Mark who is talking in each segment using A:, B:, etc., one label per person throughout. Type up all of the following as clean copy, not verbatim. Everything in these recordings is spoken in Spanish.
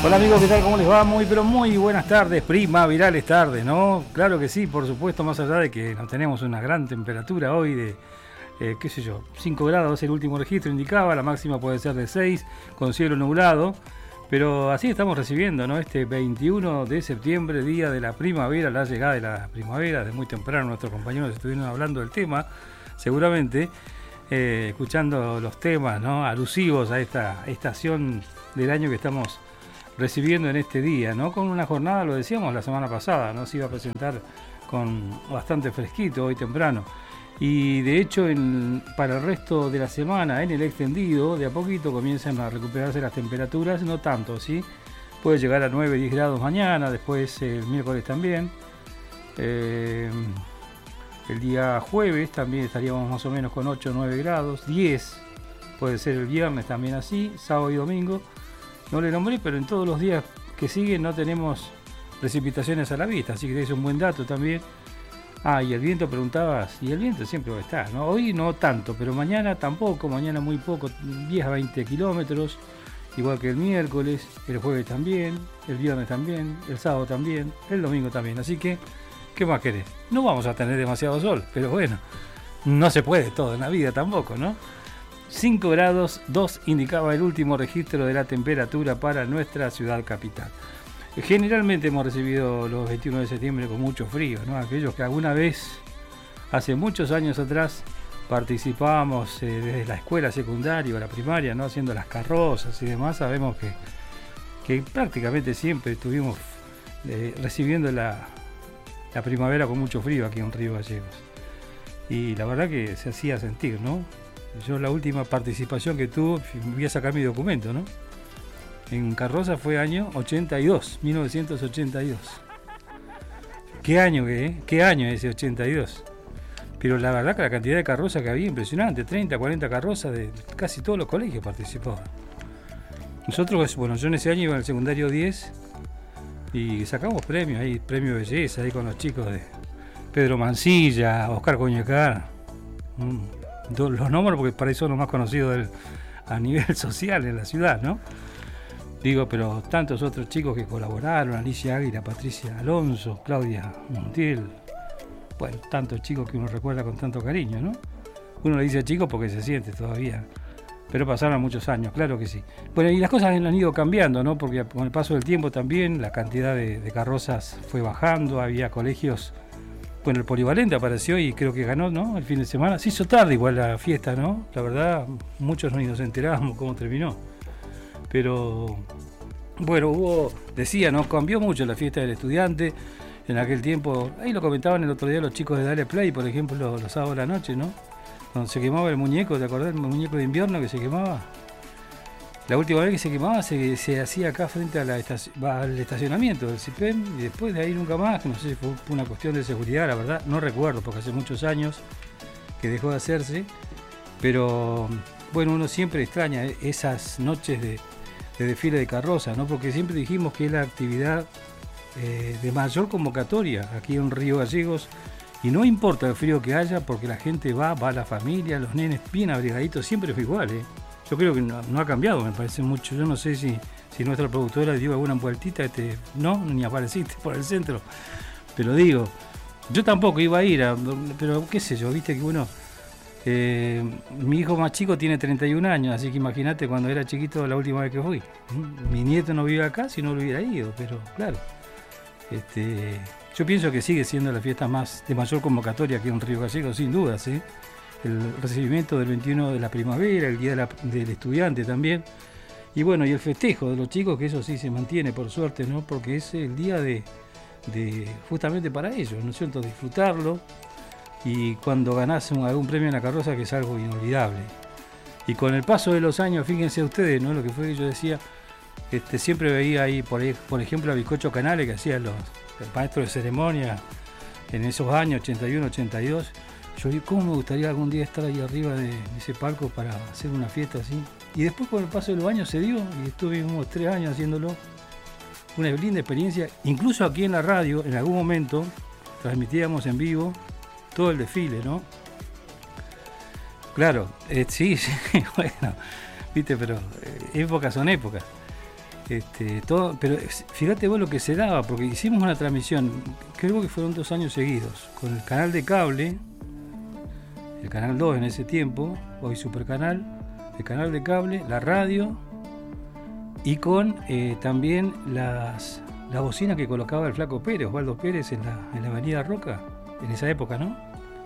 A: Hola amigos, ¿qué tal? ¿Cómo les va? Muy, pero muy buenas tardes, primaverales tardes, ¿no? Claro que sí, por supuesto, más allá de que no tenemos una gran temperatura hoy de, qué sé yo, 5 grados, el último registro indicaba, la máxima puede ser de 6, con cielo nublado, pero así estamos recibiendo, ¿no? Este 21 de septiembre, día de la primavera, la llegada de la primavera, de muy temprano nuestros compañeros estuvieron hablando del tema, seguramente, escuchando los temas, ¿no? Alusivos a esta estación del año que estamos recibiendo en este día, ¿no? Con una jornada, lo decíamos la semana pasada, ¿no? Se iba a presentar con bastante fresquito hoy temprano. Y de hecho, para el resto de la semana, en el extendido, de a poquito comienzan a recuperarse las temperaturas, no tanto, ¿sí? Puede llegar a 9, 10 grados mañana, después el miércoles también. El día jueves también estaríamos más o menos con 8, 9 grados, 10, puede ser el viernes también así, sábado y domingo. No le nombré, pero en todos los días que siguen no tenemos precipitaciones a la vista, así que es un buen dato también. Ah, y el viento preguntabas, y el viento siempre va a estar, ¿no? Hoy no tanto, pero mañana tampoco, mañana muy poco, 10 a 20 kilómetros, igual que el miércoles, el jueves también, el viernes también, el sábado también, el domingo también, así que, ¿qué más querés? No vamos a tener demasiado sol, pero bueno, no se puede todo en la vida tampoco, ¿no? 5 grados 2 indicaba el último registro de la temperatura para nuestra ciudad capital. Generalmente hemos recibido los 21 de septiembre con mucho frío, ¿no? Aquellos que alguna vez, hace muchos años atrás, participábamos desde la escuela secundaria o la primaria, ¿no? Haciendo las carrozas y demás, sabemos que prácticamente siempre estuvimos recibiendo la primavera con mucho frío aquí en Río Gallegos. Y la verdad que se hacía sentir, ¿no? Yo la última participación que tuve, voy a sacar mi documento, ¿no? En carroza fue año 82, 1982. ¿Qué año ¿Qué año ese 82? Pero la verdad que la cantidad de carrozas que había, impresionante, 30, 40 carrozas de casi todos los colegios participaban. Nosotros, bueno, yo en ese año iba en el secundario 10 y sacamos premios, ahí, premio de belleza, ahí con los chicos de Pedro Mancilla, Oscar Coñecar. Los nombres porque para eso son los más conocidos a nivel social en la ciudad, ¿no? Digo, pero tantos otros chicos que colaboraron, Alicia Águila, Patricia Alonso, Claudia Montiel, bueno, tantos chicos que uno recuerda con tanto cariño, ¿no? Uno le dice chicos porque se siente todavía, pero pasaron muchos años, claro que sí. Bueno, y las cosas han ido cambiando, ¿no? Porque con el paso del tiempo también la cantidad de carrozas fue bajando, había colegios. Bueno, el polivalente apareció y creo que ganó, ¿no? El fin de semana. Se hizo tarde igual la fiesta, ¿no? La verdad, muchos ni nos enterábamos cómo terminó. Pero, bueno, decía, ¿no? Cambió mucho la fiesta del estudiante. En aquel tiempo, ahí lo comentaban el otro día los chicos de Dale Play, por ejemplo, los sábados de la noche, ¿no? Cuando se quemaba el muñeco, ¿te acordás? El muñeco de invierno que se quemaba. La última vez que se quemaba se hacía acá frente a al estacionamiento del CIPEM y después de ahí nunca más, no sé si fue una cuestión de seguridad, la verdad, no recuerdo porque hace muchos años que dejó de hacerse, pero bueno, uno siempre extraña esas noches de desfile de carroza, ¿no? Porque siempre dijimos que es la actividad de mayor convocatoria aquí en Río Gallegos y no importa el frío que haya porque la gente va la familia, los nenes bien abrigaditos, siempre fue igual, ¿eh? Yo creo que no ha cambiado, me parece mucho. Yo no sé si nuestra productora dio alguna vueltita, no, ni apareciste por el centro. Pero digo, yo tampoco iba a ir, pero qué sé yo, viste que uno... mi hijo más chico tiene 31 años, así que imagínate cuando era chiquito la última vez que fui. Mi nieto no vive acá, si no lo hubiera ido, pero claro. Yo pienso que sigue siendo la fiesta de mayor convocatoria aquí en Río Gallegos, sin dudas, ¿eh? El recibimiento del 21 de la primavera, el día del estudiante también, y bueno, y el festejo de los chicos, que eso sí se mantiene por suerte, ¿no? Porque es el día de justamente para ellos, ¿no es cierto? Disfrutarlo, y cuando ganás algún premio en la carroza, que es algo inolvidable. Y con el paso de los años, fíjense ustedes, ¿no? Lo que fue que yo decía, siempre veía ahí, por ejemplo, a Bizcocho Canales, que hacía el maestro de ceremonia en esos años, 81, 82. Yo digo, ¿cómo me gustaría algún día estar ahí arriba de ese palco para hacer una fiesta así? Y después con el paso de los años se dio, y estuvimos 3 años haciéndolo. Una linda experiencia, incluso aquí en la radio, en algún momento, transmitíamos en vivo todo el desfile, ¿no? Claro, sí, bueno, viste, pero épocas son épocas. Todo, pero fíjate vos lo que se daba, porque hicimos una transmisión, creo que fueron 2 años seguidos, con el canal de cable, el canal 2 en ese tiempo, hoy Supercanal, el canal de cable, la radio, y con también la bocina que colocaba el Flaco Pérez, Osvaldo Pérez, en la Avenida Roca, en esa época, ¿no?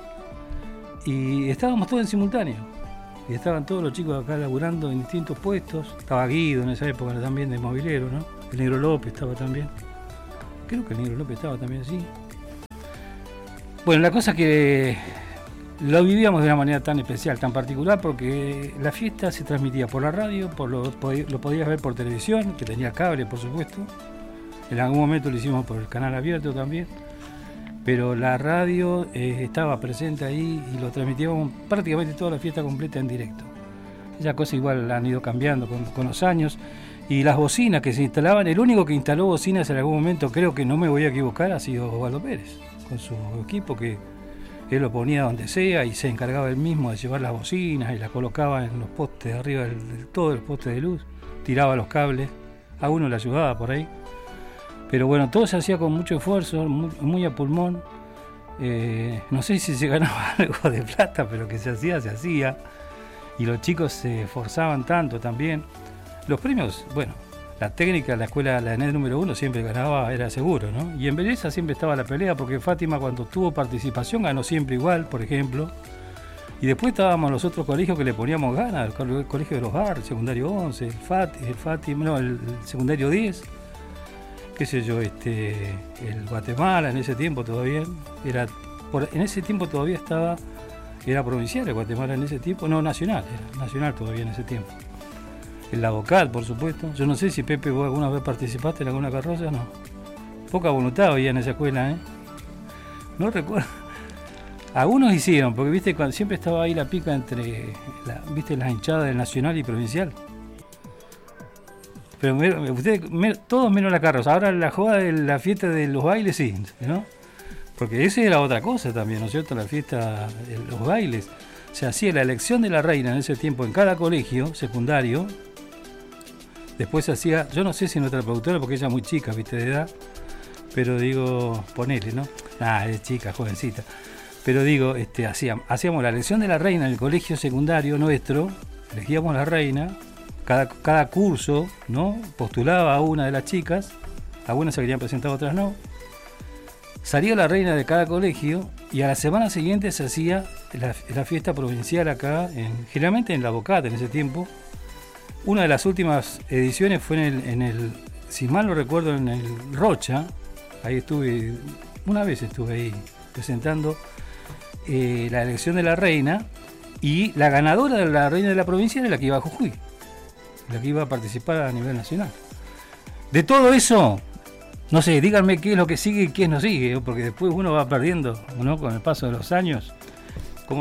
A: Y estábamos todos en simultáneo. Y estaban todos los chicos acá laburando en distintos puestos. Estaba Guido en esa época también de mobilero, ¿no? El Negro López estaba también. Creo que el Negro López estaba también, sí. Bueno, la cosa es que lo vivíamos de una manera tan especial, tan particular, porque la fiesta se transmitía por la radio, lo podías ver por televisión, que tenía cable, por supuesto. En algún momento lo hicimos por el canal abierto también. Pero la radio estaba presente ahí y lo transmitíamos prácticamente toda la fiesta completa en directo. Esas cosas igual han ido cambiando con los años. Y las bocinas que se instalaban, el único que instaló bocinas en algún momento, creo que no me voy a equivocar, ha sido Osvaldo Pérez, con su equipo, que él lo ponía donde sea y se encargaba él mismo de llevar las bocinas y las colocaba en los postes de arriba de todos los postes de luz, tiraba los cables, a uno le ayudaba por ahí. Pero bueno, todo se hacía con mucho esfuerzo, muy a pulmón. No sé si se ganaba algo de plata, pero que se hacía. Y los chicos se esforzaban tanto también. Los premios, bueno, la técnica, la escuela, la ENED número 1 siempre ganaba, era seguro, ¿no? Y en belleza siempre estaba la pelea, porque Fátima cuando tuvo participación ganó siempre igual, por ejemplo. Y después estábamos los otros colegios que le poníamos ganas, el colegio de los Bar, el secundario 11, el secundario 10. Qué sé yo, el Guatemala en ese tiempo todavía en ese tiempo todavía era provincial el Guatemala en ese tiempo, no, nacional todavía en ese tiempo. La vocal, por supuesto. Yo no sé si Pepe vos alguna vez participaste en alguna carroza, no. Poca voluntad había en esa escuela, No recuerdo. Algunos hicieron, porque viste cuando siempre estaba ahí la pica entre las hinchadas del nacional y provincial. Pero todos menos la carroza. Ahora la joda de la fiesta de los bailes, sí, ¿no? Porque esa era otra cosa también, ¿no es cierto? La fiesta de los bailes. Se hacía la elección de la reina en ese tiempo en cada colegio secundario. Después se hacía, yo no sé si nuestra productora, porque ella es muy chica, viste, de edad. Pero digo, ponele, ¿no? Es chica, jovencita. Pero digo, hacíamos la elección de la reina en el colegio secundario nuestro. Elegíamos la reina. Cada curso, ¿no? Postulaba a una de las chicas, algunas se querían presentar, otras no. Salía la reina de cada colegio y a la semana siguiente se hacía la fiesta provincial acá, generalmente en La Bocata en ese tiempo. Una de las últimas ediciones fue en el, si mal no recuerdo, en el Rocha. Ahí una vez estuve ahí presentando la elección de la reina, y la ganadora de la reina de la provincia era la que iba a Jujuy, la que iba a participar a nivel nacional. De todo eso, no sé, díganme qué es lo que sigue y qué no sigue, porque después uno va perdiendo, ¿no? Con el paso de los años, cómo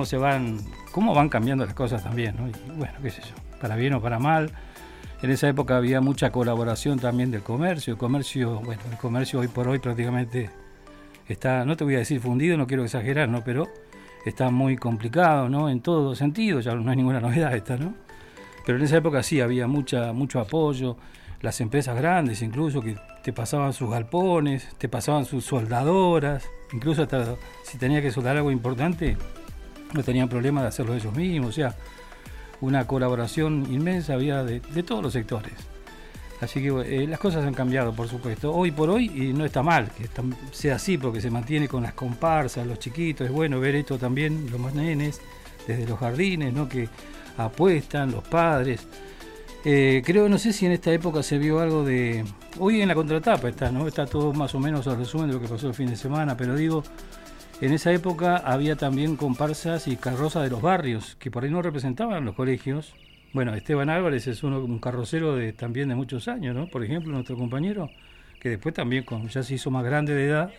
A: van cambiando las cosas también, ¿no? Y bueno, qué sé yo, para bien o para mal. En esa época había mucha colaboración también del comercio. El comercio hoy por hoy prácticamente está, no te voy a decir fundido, no quiero exagerar, ¿no? Pero está muy complicado, ¿no? En todos sentidos, ya no hay ninguna novedad esta, ¿no? Pero en esa época sí había mucho apoyo, las empresas grandes incluso que te pasaban sus galpones, te pasaban sus soldadoras, incluso hasta si tenía que soldar algo importante, no tenían problema de hacerlo ellos mismos, o sea, una colaboración inmensa había de todos los sectores. Así que las cosas han cambiado, por supuesto. Hoy por hoy, y no está mal que sea así, porque se mantiene con las comparsas, los chiquitos. Es bueno ver esto también, los más nenes, desde los jardines, ¿no? Que apuestan, los padres. Creo, no sé si en esta época se vio algo de... Hoy en la contratapa está, ¿no? Está todo más o menos al resumen de lo que pasó el fin de semana, pero digo, en esa época había también comparsas y carrozas de los barrios, que por ahí no representaban los colegios. Bueno, Esteban Álvarez es un carrocero también de muchos años, ¿no? Por ejemplo, nuestro compañero, que después también, ya se hizo más grande de edad,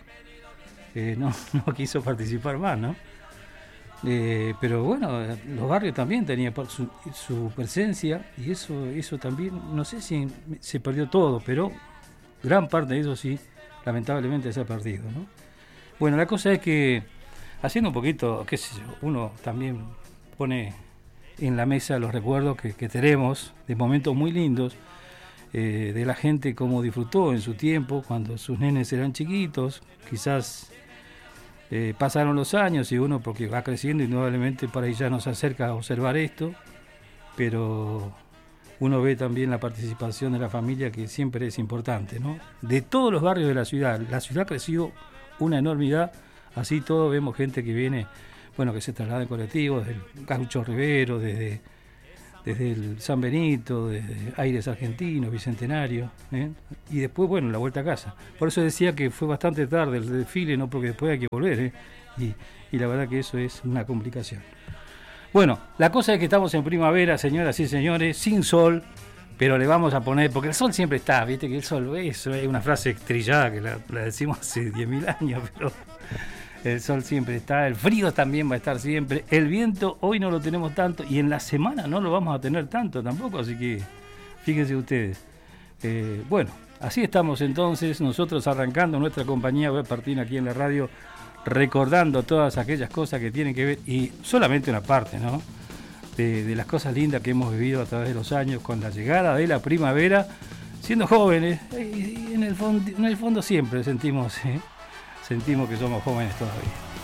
A: no quiso participar más, ¿no? Pero bueno, los barrios también tenían su presencia, y eso también, no sé si se perdió todo, pero gran parte de eso sí, lamentablemente se ha perdido, ¿no? Bueno, la cosa es que, haciendo un poquito, qué sé yo, uno también pone en la mesa los recuerdos que tenemos de momentos muy lindos. de la gente cómo disfrutó en su tiempo, cuando sus nenes eran chiquitos. Quizás pasaron los años y uno, porque va creciendo, indudablemente por ahí ya nos acerca a observar esto, pero uno ve también la participación de la familia, que siempre es importante, ¿no? De todos los barrios de la ciudad creció una enormidad, así todo vemos gente que viene, bueno, que se traslada en colectivos, desde el Gaucho Rivero, desde el San Benito, desde Aires Argentinos, Bicentenario, y después, bueno, la vuelta a casa. Por eso decía que fue bastante tarde el desfile, ¿no? Porque después hay que volver, y la verdad que eso es una complicación. Bueno, la cosa es que estamos en primavera, señoras y señores, sin sol, pero le vamos a poner, porque el sol siempre está, viste que el sol, eso es una frase trillada que la decimos hace 10.000 años, pero el sol siempre está, el frío también va a estar siempre, el viento hoy no lo tenemos tanto y en la semana no lo vamos a tener tanto tampoco, así que fíjense ustedes. Bueno, así estamos entonces, nosotros arrancando nuestra compañía web Partina aquí en la radio, recordando todas aquellas cosas que tienen que ver, y solamente una parte, ¿no? De las cosas lindas que hemos vivido a través de los años con la llegada de la primavera, siendo jóvenes, y en el fondo siempre sentimos que somos jóvenes todavía.